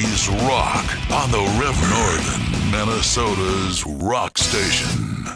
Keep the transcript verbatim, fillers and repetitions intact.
eighties rock on the River, Northern Minnesota's rock station.